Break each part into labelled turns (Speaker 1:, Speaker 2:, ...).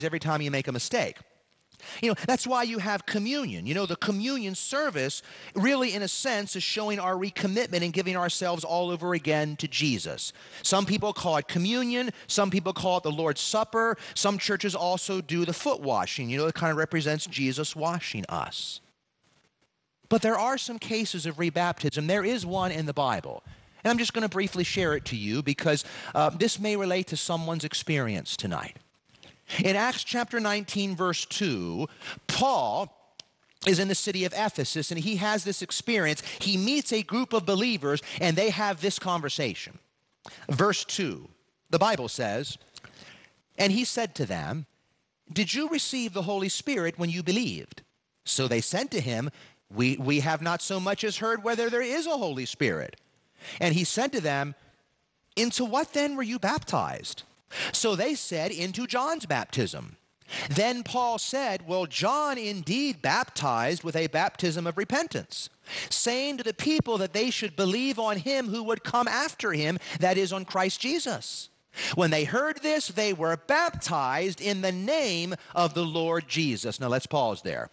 Speaker 1: every time you make a mistake. That's why you have communion. The communion service really, in a sense, is showing our recommitment and giving ourselves all over again to Jesus. Some people call it communion. Some people call it the Lord's Supper. Some churches also do the foot washing. It kind of represents Jesus washing us. But there are some cases of rebaptism. There is one in the Bible. And I'm just going to briefly share it to you because this may relate to someone's experience tonight. In Acts chapter 19, verse 2, Paul is in the city of Ephesus, and he has this experience. He meets a group of believers, and they have this conversation. Verse 2, the Bible says, "And he said to them, 'Did you receive the Holy Spirit when you believed?' So they said to him, 'We have not so much as heard whether there is a Holy Spirit.' And he said to them, 'Into what then were you baptized?' So they said, 'Into John's baptism.' Then Paul said, 'Well, John indeed baptized with a baptism of repentance, saying to the people that they should believe on him who would come after him, that is, on Christ Jesus. When they heard this, they were baptized in the name of the Lord Jesus.'" Now let's pause there.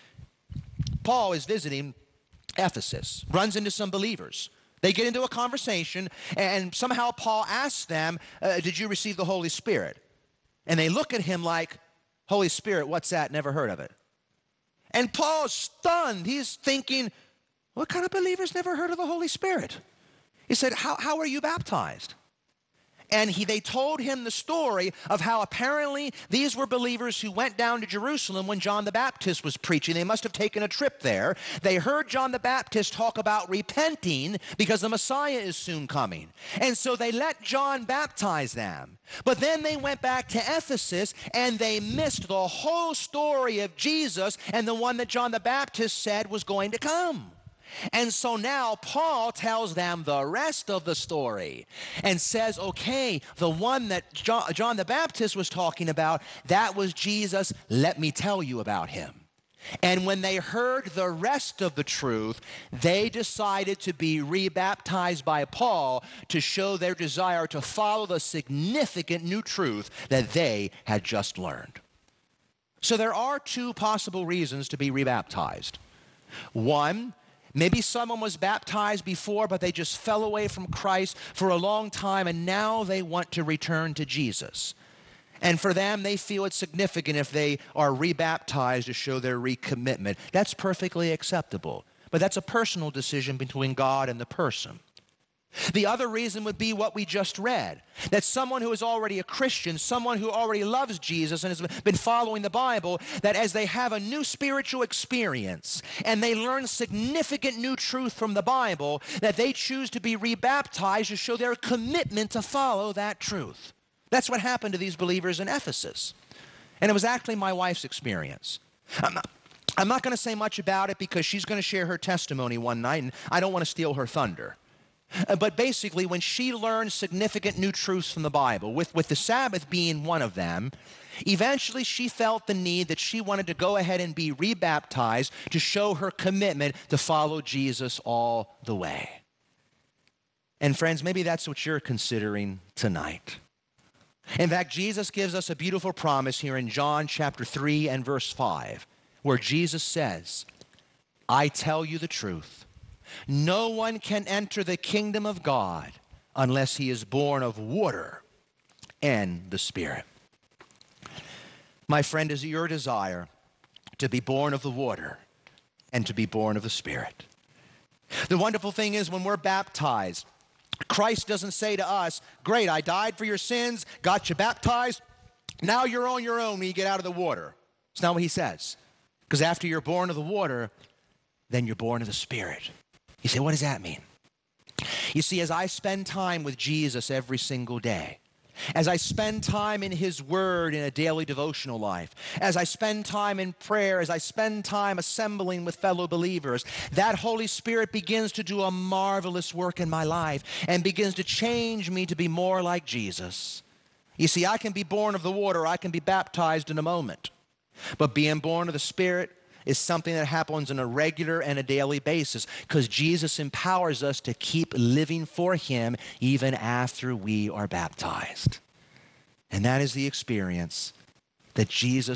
Speaker 1: Paul is visiting Ephesus, runs into some believers. They get into a conversation, and somehow Paul asks them, "Did you receive the Holy Spirit?" And they look at him like, "Holy Spirit, what's that? Never heard of it." And Paul's stunned. He's thinking, what kind of believers never heard of the Holy Spirit? He said, how are you baptized? And they told him the story of how apparently these were believers who went down to Jerusalem when John the Baptist was preaching. They must have taken a trip there. They heard John the Baptist talk about repenting because the Messiah is soon coming. And so they let John baptize them. But then they went back to Ephesus and they missed the whole story of Jesus and the one that John the Baptist said was going to come. And so now Paul tells them the rest of the story and says, okay, the one that John the Baptist was talking about, that was Jesus. Let me tell you about him. And when they heard the rest of the truth, they decided to be rebaptized by Paul to show their desire to follow the significant new truth that they had just learned. So there are two possible reasons to be rebaptized. One, maybe someone was baptized before, but they just fell away from Christ for a long time, and now they want to return to Jesus. And for them, they feel it's significant if they are rebaptized to show their recommitment. That's perfectly acceptable, but that's a personal decision between God and the person. The other reason would be what we just read, that someone who is already a Christian, someone who already loves Jesus and has been following the Bible, that as they have a new spiritual experience and they learn significant new truth from the Bible, that they choose to be rebaptized to show their commitment to follow that truth. That's what happened to these believers in Ephesus. And it was actually my wife's experience. I'm not going to say much about it because she's going to share her testimony one night, and I don't want to steal her thunder. But basically, when she learned significant new truths from the Bible, with the Sabbath being one of them, eventually she felt the need that she wanted to go ahead and be rebaptized to show her commitment to follow Jesus all the way. And friends, maybe that's what you're considering tonight. In fact, Jesus gives us a beautiful promise here in John chapter 3 and verse 5, where Jesus says, "I tell you the truth. No one can enter the kingdom of God unless he is born of water and the Spirit." My friend, is it your desire to be born of the water and to be born of the Spirit? The wonderful thing is when we're baptized, Christ doesn't say to us, "Great, I died for your sins, got you baptized, now you're on your own when you get out of the water." It's not what he says. Because after you're born of the water, then you're born of the Spirit. You say, what does that mean? You see, as I spend time with Jesus every single day, as I spend time in his word in a daily devotional life, as I spend time in prayer, as I spend time assembling with fellow believers, that Holy Spirit begins to do a marvelous work in my life and begins to change me to be more like Jesus. You see, I can be born of the water, I can be baptized in a moment, but being born of the Spirit is something that happens on a regular and a daily basis because Jesus empowers us to keep living for him even after we are baptized. And that is the experience that Jesus